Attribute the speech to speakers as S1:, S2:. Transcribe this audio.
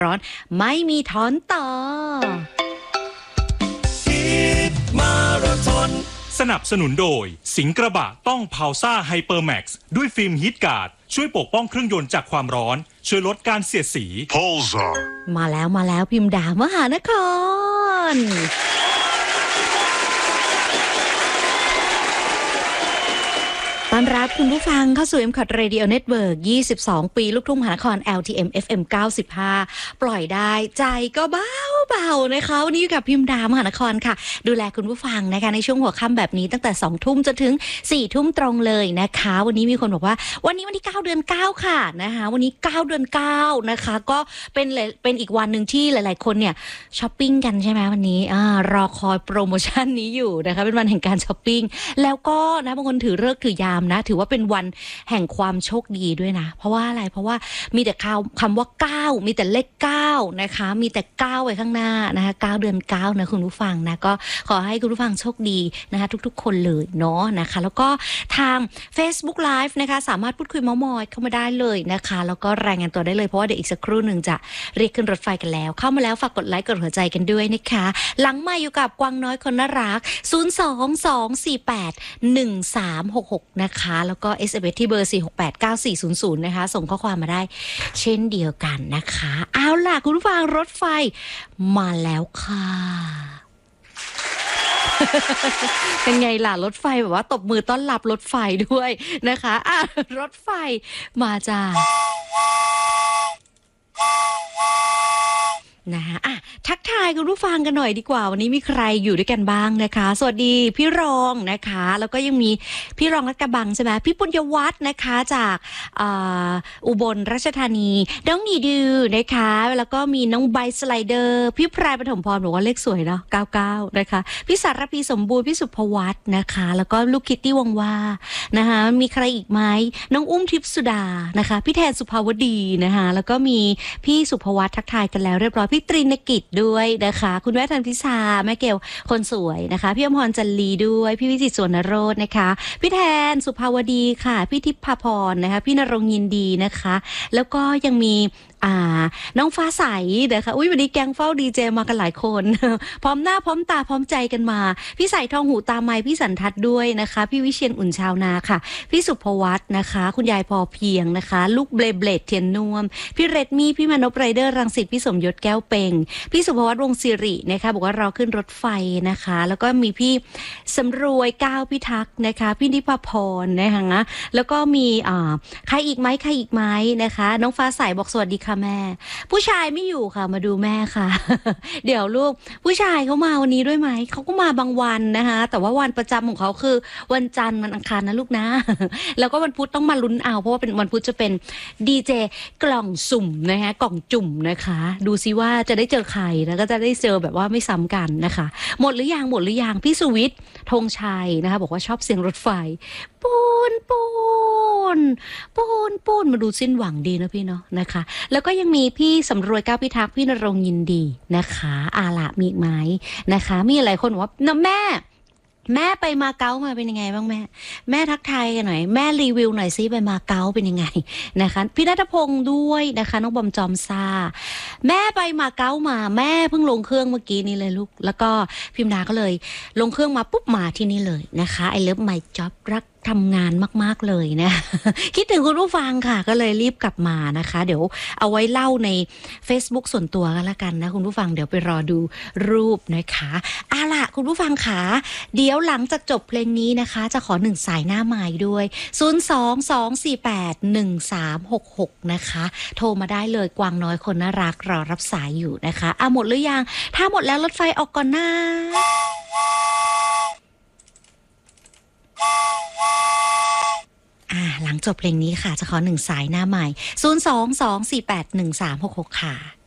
S1: ร้อนไม่มีถอนต่อ
S2: มาราธอนสนับสนุนโดยสิงห์กระบะต้องพาวซ่าไฮเปอร์แม็กซ์ด้วยฟิล์มฮีทการ์ดช่วยปกป้องเครื่องยนต์จากความร้อนช่วยลดการเสียดสี
S1: มาแล้วพิมพ์ดามหานครต้อนรับคุณผู้ฟังเข้าสู่ MCOT Radio Network 22 ปีลูกทุ่งมหานคร LTM FM 95 ปล่อยได้ใจก็เบานะคะวันนี้อยู่กับพิมพ์ดามหานครค่ะดูแลคุณผู้ฟังนะคะในช่วงหัวค่ำแบบนี้ตั้งแต่ 20:00 นจนถึง 4:00 นตรงเลยนะคะวันนี้มีคนบอกว่าวันนี้วันที่9 เดือน 9ค่ะนะคะวันนี้9 เดือน 9นะคะก็เป็นอีกวันหนึ่งที่หลายๆคนเนี่ยช้อปปิ้งกันใช่ไหมวันนี้รอคอยโปรโมชั่นนี้อยู่นะคะเป็นวันแห่งการช้อปปิ้งแล้วก็นะบางคนถือฤกษ์ถือยามนะถือว่าเป็นวันแห่งความโชคดีด้วยนะเพราะว่าอะไรเพราะว่ามีแต่คำว่า9มีแต่เลข9นะคะมีแต่9ไว้ข้างหน้านะคะ9 เดือน 9นะคุณผู้ฟังนะก็ขอให้คุณผู้ฟังโชคดีนะคะทุกๆคนเลยเนาะนะคะแล้วก็ทาง Facebook Live นะคะสามารถพูดคุยเม้ามอยเข้ามาได้เลยนะคะแล้วก็รายงานตัวได้เลยเพราะว่าเดี๋ยวอีกสักครู่หนึ่งจะเรียกขึ้นรถไฟกันแล้วเข้ามาแล้วฝากกดไลค์กดหัวใจกันด้วยนะคะหลังมาอยู่กับกวางน้อยคนน่ารัก022481366นะคะแล้วก็ SMS ที่เบอร์4689400นะคะส่งข้อความมาได้เช่นเดียวกันนะคะเอาล่ะคุณผู้ฟังรถไฟมาแล้วค่ะเป็นไงล่ะรถไฟแบบว่าตบมือต้อนรับรถไฟด้วยนะคะรถไฟมาจ้านะคะทักทายคุณผู้ฟังกันหน่อยดีกว่าวันนี้มีใครอยู่ด้วยกันบ้างนะคะสวัสดีพี่รองนะคะแล้วก็ยังมีพี่รองรัตกระบังใช่ไหมพี่ปุญญวัฒน์นะคะจากอุบลราชธานีน้องนีดูนะคะแล้วก็มีน้องไบสไลเดอร์พี่พรายปฐมพรบอกว่าเลขสวยเนาะ99นะคะพี่สารพีสมบูรณ์พี่สุภวัฒน์นะคะแล้วก็ลูกคิตตี้วังว่านะคะมีใครอีกไหมน้องอุ้มทิพย์สุดานะคะพี่แทนสุภาวดีนะคะแล้วก็มีพี่สุภวัฒน์ทักทายกันแล้วเรียบร้อยพี่ตรินกิจด้วยนะคะคุณแม่ธันพิชาแม่เกลคนสวยนะคะพี่อมพรจันลีด้วยพี่วิจิตรสวนนโรจน์นะคะพี่แทนสุภาวดีค่ะพี่ทิพพรนะคะพี่นรงค์ยินดีนะคะแล้วก็ยังมีน้องฟ้าใสนะคะวันนี้แก๊งเฝ้าดีเจมากันหลายคนพร้อมหน้าพร้อมตาพร้อมใจกันมาพี่ใส่ทองหูตาไม้พี่สันทัดด้วยนะคะพี่วิเชียรอุ่นชาวนาค่ะพี่สุภวัฒน์นะคะคุณยายพอเพียงนะคะลูกเบลดเทียนนวมพี่เรดมี่พี่มานพไรเดอร์รังสิตพี่สมยศแก้วเปงพี่สุภวัฒน์วงศิรินะคะบอกว่ารอขึ้นรถไฟนะคะแล้วก็มีพี่สำรวยก้าวพิทักษ์นะคะพี่นิพพรนะคะแล้วก็มีใครอีกไหมนะคะน้องฟ้าใสบอกสวัสดีค่ะแม่ผู้ชายไม่อยู่ค่ะมาดูแม่ค่ะ เดี๋ยวลูกผู้ชายเขามาวันนี้ด้วยไหมเขาก็มาบางวันนะคะแต่ว่าวันประจำของเขาคือวันจันทร์วันอังคารนะลูกนะ แล้วก็วันพุธต้องมาลุ้นเอาเพราะว่าเป็นวันพุธจะเป็นดีเจกล่องสุ่มนะคะกล่องจุ่มนะคะดูซิว่าจะได้เจอใครแล้วก็จะได้เจอแบบว่าไม่ซ้ำกันนะคะหมดหรือยังพี่สุวิทย์ธงชัยนะคะบอกว่าชอบเสียงรถไฟปูนมาดูสิ้นหวังดีนะพี่เนาะนะคะแล้วก็ยังมีพี่สำรวยก้าวพิทักษ์พี่นรงค์ยินดีนะคะล่ะมีอีกไหมนะคะมีหลายคนบอกว่านะแม่ไปมาเก๊ามาเป็นยังไงบ้างแม่ทักทายกันหน่อยแม่รีวิวหน่อยซิไปมาเก๊าเป็นยังไงนะคะพี่ณัฐพงศ์ด้วยนะคะน้องบอมจอมซาแม่ไปมาเก๊ามาแม่เพิ่งลงเครื่องเมื่อกี้นี้เลยลูกแล้วก็พิมพ์ดาก็เลยลงเครื่องมาปุ๊บมาที่นี่เลยนะคะI love my jobรักทำงานมากๆเลยนะ คิดถึงคุณผู้ฟังค่ะก็เลยรีบกลับมานะคะเดี๋ยวเอาไว้เล่าใน Facebook ส่วนตัวกันละกันนะคุณผู้ฟังเดี๋ยวไปรอดูรูปนะคะล่ะคุณผู้ฟังค่ะเดี๋ยวหลังจากจบเพลงนี้นะคะจะขอ1สายหน้าไมค์ด้วย022481366นะคะโทรมาได้เลยกวางน้อยคนน่ารักรอรับสายอยู่นะคะหมดหรือยังถ้าหมดแล้วรถไฟออกก่อนนะหลังจบเพลงนี้ค่ะจะขอ1สายหน้าใหม่022481366ค่ะ